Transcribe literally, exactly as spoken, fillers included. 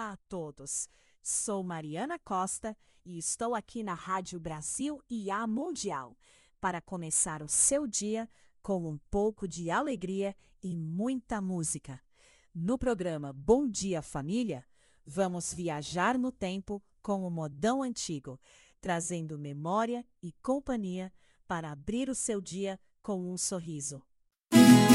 Olá a todos! Sou Mariana Costa e estou aqui na Rádio Brasil e A Mundial para começar o seu dia com um pouco de alegria e muita música. No programa Bom Dia Família, vamos viajar no tempo com o modão antigo, trazendo memória e companhia para abrir o seu dia com um sorriso.